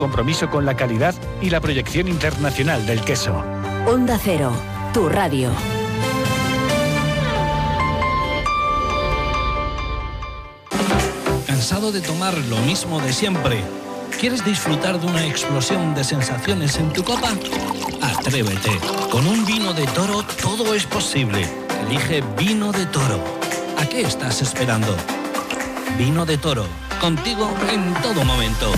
Compromiso con la calidad y la proyección internacional del queso. Onda Cero, tu radio. ¿Cansado de tomar lo mismo de siempre? ¿Quieres disfrutar de una explosión de sensaciones en tu copa? Atrévete. Con un vino de Toro todo es posible. Elige Vino de Toro. ¿A qué estás esperando? Vino de Toro. Contigo en todo momento.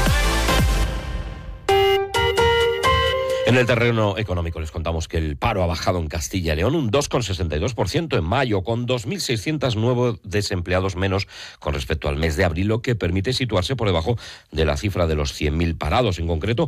En el terreno económico les contamos que el paro ha bajado en Castilla y León un 2,62% en mayo, con 2.600 nuevos desempleados menos con respecto al mes de abril, lo que permite situarse por debajo de la cifra de los 100.000 parados, en concreto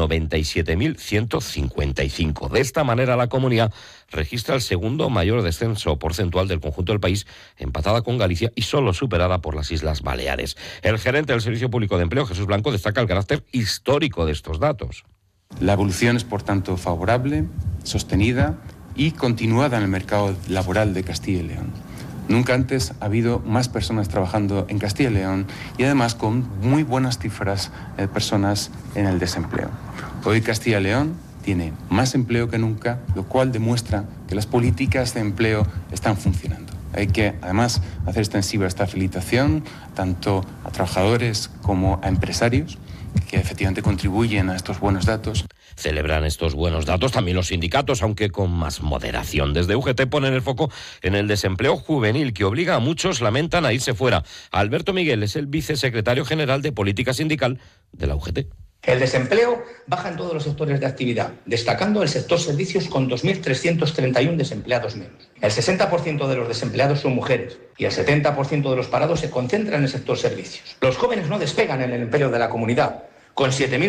97.155. De esta manera la comunidad registra el segundo mayor descenso porcentual del conjunto del país, empatada con Galicia y solo superada por las Islas Baleares. El gerente del Servicio Público de Empleo, Jesús Blanco, destaca el carácter histórico de estos datos. La evolución es, por tanto, favorable, sostenida y continuada en el mercado laboral de Castilla y León. Nunca antes ha habido más personas trabajando en Castilla y León y además con muy buenas cifras de personas en el desempleo. Hoy Castilla y León tiene más empleo que nunca, lo cual demuestra que las políticas de empleo están funcionando. Hay que, además, hacer extensiva esta felicitación tanto a trabajadores como a empresarios que efectivamente contribuyen a estos buenos datos. Celebran estos buenos datos también los sindicatos, aunque con más moderación. Desde UGT ponen el foco en el desempleo juvenil, que obliga a muchos, lamentan, a irse fuera. Alberto Miguel es el vicesecretario general de Política Sindical de la UGT. El desempleo baja en todos los sectores de actividad, destacando el sector servicios con 2.331 desempleados menos. El 60% de los desempleados son mujeres y el 70% de los parados se concentran en el sector servicios. Los jóvenes no despegan en el empleo de la comunidad. Con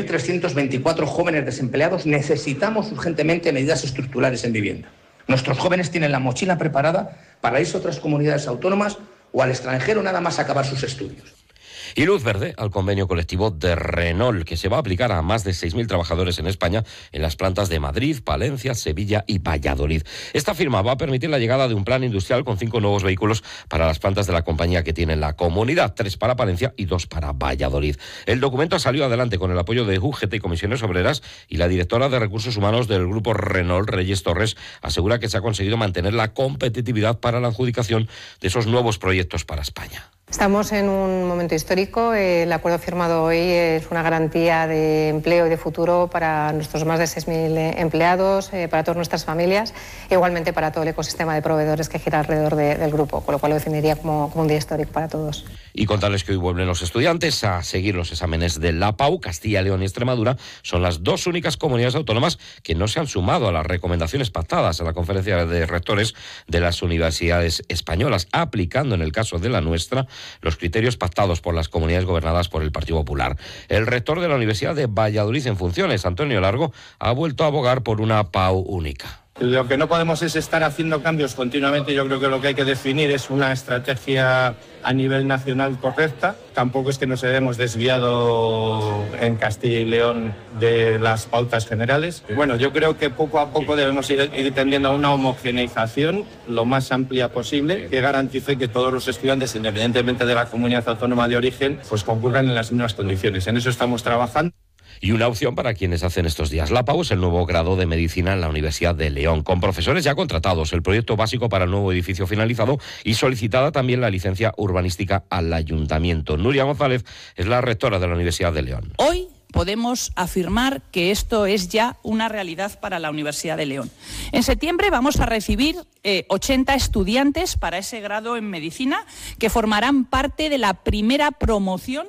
7.324 jóvenes desempleados necesitamos urgentemente medidas estructurales en vivienda. Nuestros jóvenes tienen la mochila preparada para irse a otras comunidades autónomas o al extranjero nada más acabar sus estudios. Y luz verde al convenio colectivo de Renault, que se va a aplicar a más de 6.000 trabajadores en España en las plantas de Madrid, Palencia, Sevilla y Valladolid. Esta firma va a permitir la llegada de un plan industrial con 5 nuevos vehículos para las plantas de la compañía que tiene en la comunidad, 3 para Palencia y 2 para Valladolid. El documento salió adelante con el apoyo de UGT y Comisiones Obreras, y la directora de Recursos Humanos del grupo Renault, Reyes Torres, asegura que se ha conseguido mantener la competitividad para la adjudicación de esos nuevos proyectos para España. Estamos en un momento histórico. El acuerdo firmado hoy es una garantía de empleo y de futuro para nuestros más de 6.000 empleados, para todas nuestras familias e igualmente para todo el ecosistema de proveedores que gira alrededor del grupo, con lo cual lo definiría como un día histórico para todos. Y contarles que hoy vuelven los estudiantes a seguir los exámenes de la PAU. Castilla, León y Extremadura son las dos únicas comunidades autónomas que no se han sumado a las recomendaciones pactadas en la conferencia de rectores de las universidades españolas, aplicando en el caso de la nuestra los criterios pactados por las comunidades gobernadas por el Partido Popular. El rector de la Universidad de Valladolid en funciones, Antonio Largo, ha vuelto a abogar por una PAU única. Lo que no podemos es estar haciendo cambios continuamente. Yo creo que lo que hay que definir es una estrategia a nivel nacional correcta. Tampoco es que nos hayamos desviado en Castilla y León de las pautas generales. Bueno, yo creo que poco a poco debemos ir tendiendo a una homogeneización lo más amplia posible que garantice que todos los estudiantes, independientemente de la comunidad autónoma de origen, pues concurran en las mismas condiciones. En eso estamos trabajando. Y una opción para quienes hacen estos días la PAU es el nuevo grado de Medicina en la Universidad de León, con profesores ya contratados, el proyecto básico para el nuevo edificio finalizado y solicitada también la licencia urbanística al Ayuntamiento. Nuria González es la rectora de la Universidad de León. Hoy podemos afirmar que esto es ya una realidad para la Universidad de León. En septiembre vamos a recibir 80 estudiantes para ese grado en Medicina que formarán parte de la primera promoción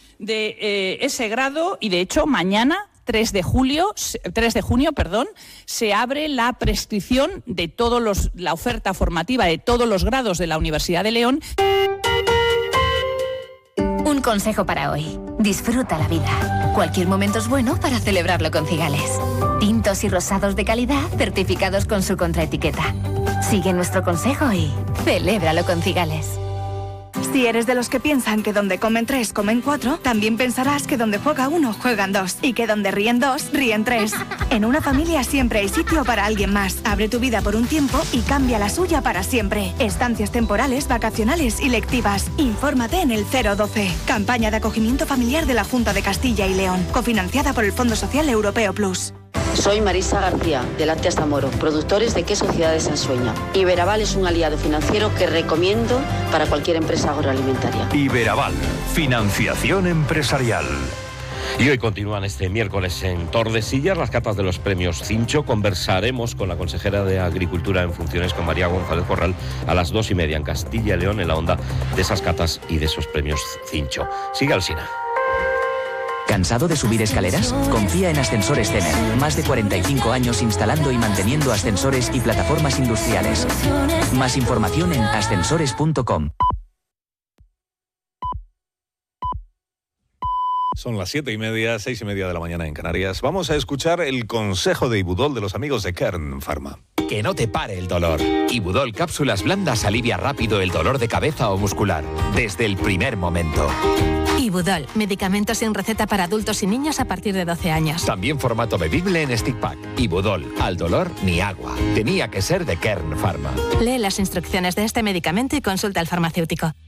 de ese grado y, de hecho, mañana, 3 de junio, se abre la prescripción de la oferta formativa de todos los grados de la Universidad de León. Un consejo para hoy. Disfruta la vida. Cualquier momento es bueno para celebrarlo con Cigales. Tintos y rosados de calidad certificados con su contraetiqueta. Sigue nuestro consejo y celébralo con Cigales. Si eres de los que piensan que donde comen 3, comen 4, también pensarás que donde juega 1, juegan 2. Y que donde ríen 2, ríen 3. En una familia siempre hay sitio para alguien más. Abre tu vida por un tiempo y cambia la suya para siempre. Estancias temporales, vacacionales y lectivas. Infórmate en el 012. Campaña de acogimiento familiar de la Junta de Castilla y León. Cofinanciada por el Fondo Social Europeo Plus. Soy Marisa García, de Lácteas Zamoro, productores de queso Ciudades Ensueña. Iberaval es un aliado financiero que recomiendo para cualquier empresa agroalimentaria. Iberaval, financiación empresarial. Y hoy continúan este miércoles en Tordesillas las catas de los premios Cincho. Conversaremos con la consejera de Agricultura en funciones, con María González Corral, a las 2:30 en Castilla y León, en la onda de esas catas y de esos premios Cincho. Sigue Alsina. ¿Cansado de subir escaleras? Confía en Ascensores Cener. Más de 45 años instalando y manteniendo ascensores y plataformas industriales. Más información en ascensores.com. Son las 7:30, 6:30 de la mañana en Canarias. Vamos a escuchar el consejo de Ibudol de los amigos de Kern Pharma. Que no te pare el dolor. Ibudol cápsulas blandas alivia rápido el dolor de cabeza o muscular, desde el primer momento. Ibudol, medicamentos sin receta para adultos y niños a partir de 12 años. También formato bebible en stick pack. Ibudol, al dolor ni agua. Tenía que ser de Kern Pharma. Lee las instrucciones de este medicamento y consulta al farmacéutico.